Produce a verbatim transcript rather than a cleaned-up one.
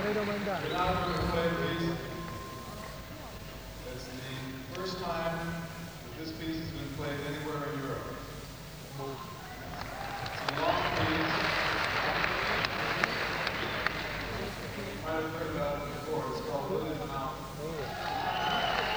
We're now going to play a piece. It's the first time that this piece has been played anywhere in Europe.